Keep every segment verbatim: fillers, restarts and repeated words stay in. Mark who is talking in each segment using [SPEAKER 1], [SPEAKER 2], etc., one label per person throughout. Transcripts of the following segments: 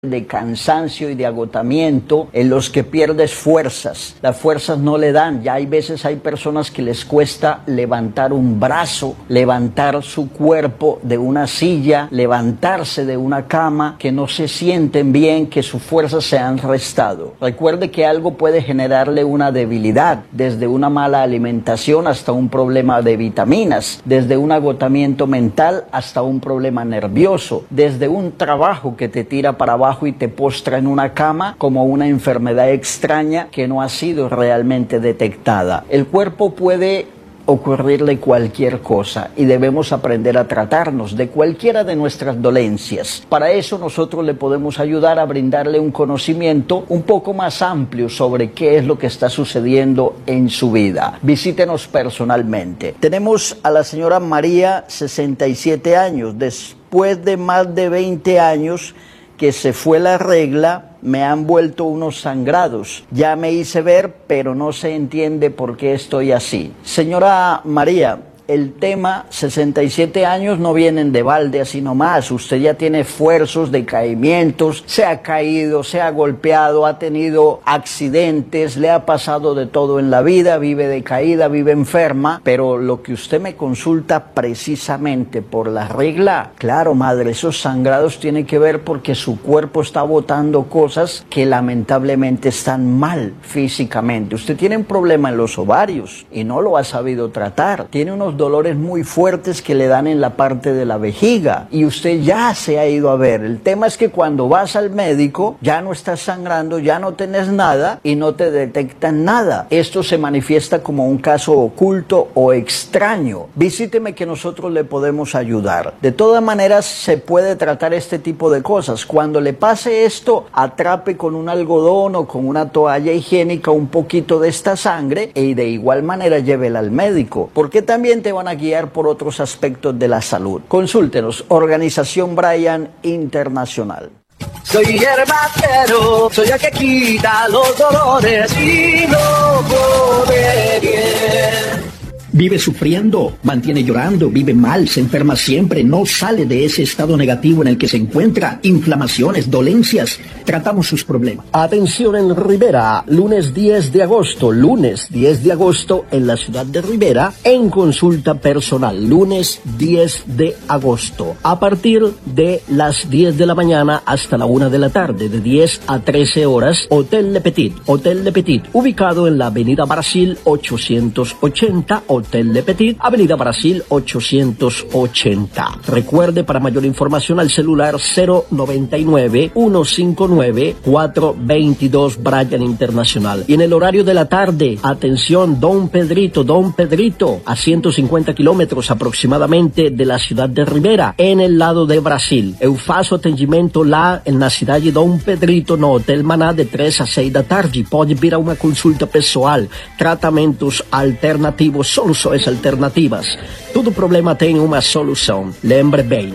[SPEAKER 1] de cansancio y de agotamiento en los que pierdes fuerzas. Las fuerzas no le dan. Ya hay veces hay personas que les cuesta levantar un brazo, levantar su cuerpo de una silla, levantarse de una cama, que no se sienten bien, que sus fuerzas se han restado. Recuerde que algo puede generarle una debilidad, desde una mala alimentación hasta un problema de vitaminas, desde un agotamiento mental hasta un problema nervioso, desde un trabajo que te tira para abajo y te postra en una cama como una enfermedad extraña que no ha sido realmente detectada. El cuerpo puede ocurrirle cualquier cosa y debemos aprender a tratarnos de cualquiera de nuestras dolencias. Para eso nosotros le podemos ayudar a brindarle un conocimiento un poco más amplio sobre qué es lo que está sucediendo en su vida. Visítenos personalmente. Tenemos a la señora María, sesenta y siete años. Después de más de veinte años que se fue la regla, me han vuelto unos sangrados. Ya me hice ver, pero no se entiende por qué estoy así. Señora María, el tema, sesenta y siete años no vienen de balde así nomás. Usted ya tiene esfuerzos, decaimientos, se ha caído, se ha golpeado, ha tenido accidentes, le ha pasado de todo en la vida, vive decaída, vive enferma, pero lo que usted me consulta precisamente por la regla, claro, madre, esos sangrados tienen que ver porque su cuerpo está botando cosas que lamentablemente están mal físicamente. Usted tiene un problema en los ovarios y no lo ha sabido tratar. Tiene unos dolores muy fuertes que le dan en la parte de la vejiga y usted ya se ha ido a ver. El tema es que cuando vas al médico ya no estás sangrando, ya no tenés nada y no te detectan nada. Esto se manifiesta como un caso oculto o extraño. Visíteme que nosotros le podemos ayudar. De todas maneras se puede tratar este tipo de cosas. Cuando le pase esto, atrape con un algodón o con una toalla higiénica un poquito de esta sangre y de igual manera llévela al médico, porque también te van a guiar por otros aspectos de la salud. Consúltenos, Organización Bryan Internacional.
[SPEAKER 2] Soy hierbacero, soy el que quita los dolores y no pone bien.
[SPEAKER 3] Vive sufriendo, mantiene llorando, vive mal, se enferma siempre, no sale de ese estado negativo en el que se encuentra, inflamaciones, dolencias. Tratamos sus problemas. Atención en Rivera, lunes diez de agosto, lunes diez de agosto en la ciudad de Rivera, en consulta personal, lunes diez de agosto, a partir de las diez de la mañana hasta la una de la tarde, de diez a trece horas, Hotel Le Petit, Hotel Le Petit, ubicado en la avenida Brasil ochocientos ochenta, Hotel Le Petit, Avenida Brasil ochocientos ochenta. Recuerde, para mayor información al celular cero noventa y nueve, ciento cincuenta y nueve, cuatrocientos veintidós Bryan Internacional. Y en el horario de la tarde, atención, Don Pedrito, Don Pedrito, a ciento cincuenta kilómetros aproximadamente de la ciudad de Rivera, en el lado de Brasil. Eu faço atendimento lá na cidade de Dom Pedrito, no Hotel Maná, de três a seis da tarde. Pode vir a uma consulta pessoal, tratamentos alternativos, soluções alternativas. Todo problema tem uma solução. Lembre bem.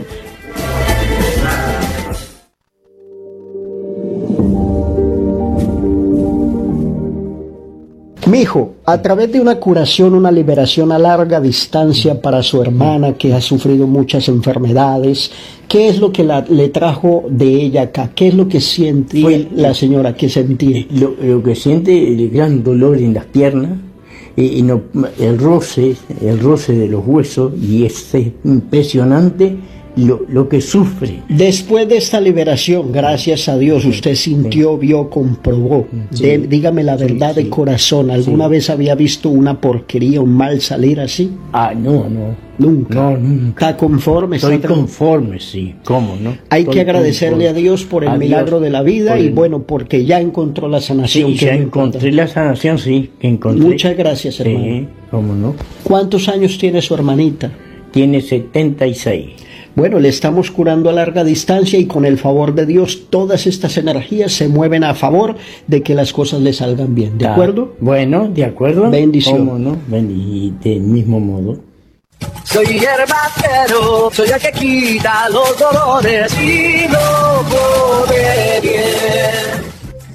[SPEAKER 4] Mijo, a través de una curación, una liberación a larga distancia para su hermana que ha sufrido muchas enfermedades, ¿qué es lo que la, le trajo de ella acá? ¿Qué es lo que siente Fue, la señora que sentía?
[SPEAKER 5] Lo, lo que siente, el gran dolor en las piernas, y, y no, el roce, el roce de los huesos, y es impresionante lo, lo que sufre.
[SPEAKER 4] Después de esta liberación, gracias a Dios, usted sintió, sí, vio, comprobó. Sí. De, dígame la verdad, sí, de corazón, ¿alguna sí. vez había visto una porquería, un mal salir así?
[SPEAKER 5] Ah, no, no.
[SPEAKER 4] Nunca.
[SPEAKER 5] No, nunca.
[SPEAKER 4] ¿Está conforme?
[SPEAKER 5] Estoy
[SPEAKER 4] está
[SPEAKER 5] conforme, sí. ¿Cómo, no?
[SPEAKER 4] Hay
[SPEAKER 5] Estoy
[SPEAKER 4] que agradecerle
[SPEAKER 5] conforme.
[SPEAKER 4] a Dios por el
[SPEAKER 5] a
[SPEAKER 4] milagro
[SPEAKER 5] Dios,
[SPEAKER 4] de la vida y
[SPEAKER 5] el...
[SPEAKER 4] bueno, porque ya encontró la sanación.
[SPEAKER 5] Sí,
[SPEAKER 4] que
[SPEAKER 5] ya encontré la sanación, sí, que encontré.
[SPEAKER 4] Muchas gracias, hermano.
[SPEAKER 5] Sí, ¿cómo no?
[SPEAKER 4] ¿Cuántos años tiene su hermanita?
[SPEAKER 5] Tiene setenta y seis.
[SPEAKER 4] Bueno, le estamos curando a larga distancia y con el favor de Dios todas estas energías se mueven a favor de que las cosas le salgan bien. ¿De ah, acuerdo?
[SPEAKER 5] Bueno, de acuerdo.
[SPEAKER 4] Bendición.
[SPEAKER 5] ¿Cómo no? Y del mismo modo.
[SPEAKER 2] Soy hierbacero, soy el que quita los dolores y no pone bien.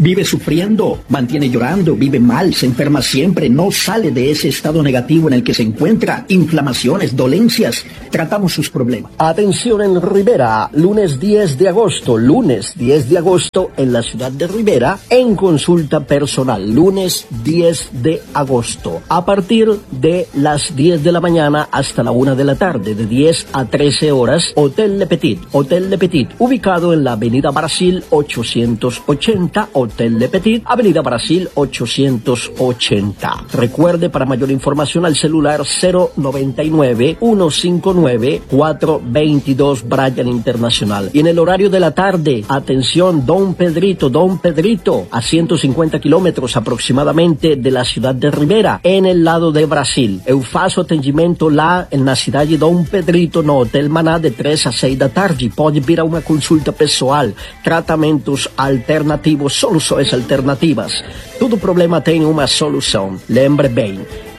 [SPEAKER 3] Vive sufriendo, mantiene llorando, vive mal, se enferma siempre, no sale de ese estado negativo en el que se encuentra, inflamaciones, dolencias, tratamos sus problemas.
[SPEAKER 4] Atención en Rivera, lunes diez de agosto, lunes diez de agosto en la ciudad de Rivera, en consulta personal, lunes diez de agosto, a partir de las diez de la mañana hasta la una de la tarde, de diez a trece horas, Hotel Le Petit, Hotel Le Petit, ubicado en la Avenida Brasil ochocientos ochenta, Hotel Le Petit, Avenida Brasil ochocientos ochenta. Recuerde, para mayor información al celular cero noventa y nueve, ciento cincuenta y nueve, cuatrocientos veintidós Bryan Internacional. Y en el horario de la tarde, atención, Don Pedrito, Don Pedrito, a ciento cincuenta kilómetros aproximadamente de la ciudad de Rivera, en el lado de Brasil. Eu faço atendimento lá na cidade de Dom Pedrito, no Hotel Maná, de três a seis da tarde. Pode vir a uma consulta pessoal, tratamentos alternativos, soluções alternativas. Todo problema tem uma solução. Lembre bem.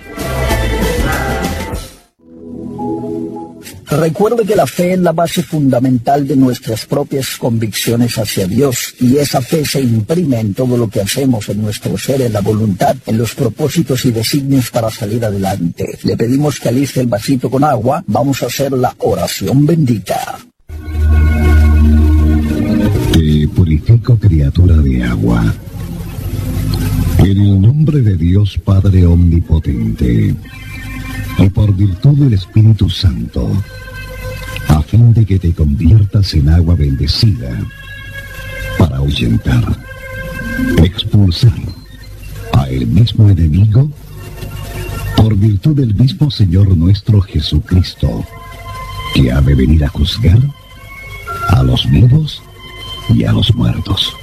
[SPEAKER 3] Recuerde que la fe es la base fundamental de nuestras propias convicciones hacia Dios, y esa fe se imprime en todo lo que hacemos, en nuestro ser, en la voluntad, en los propósitos y designios para salir adelante. Le pedimos que aliste el vasito con agua. Vamos a hacer la oración bendita.
[SPEAKER 6] Te purifico, criatura de agua, en el nombre de Dios Padre Omnipotente, y por virtud del Espíritu Santo, a fin de que te conviertas en agua bendecida, para ahuyentar, expulsar a el mismo enemigo, por virtud del mismo Señor nuestro Jesucristo, que ha de venir a juzgar a los vivos y a los muertos.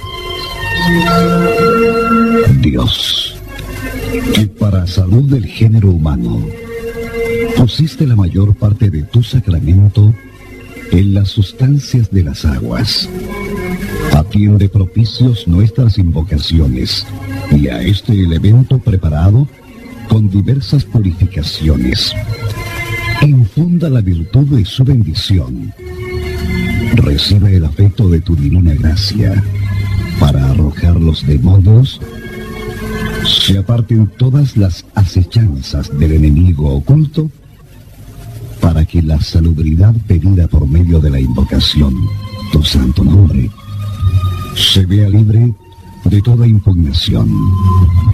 [SPEAKER 6] Dios, que para salud del género humano pusiste la mayor parte de tu sacramento en las sustancias de las aguas, atiende propicios nuestras invocaciones y a este elemento preparado con diversas purificaciones. Infunda la virtud de su bendición. Recibe el afecto de tu divina gracia para arrojar los demonios, se aparten todas las acechanzas del enemigo oculto, para que la salubridad pedida por medio de la invocación, tu santo nombre, se vea libre de toda impugnación.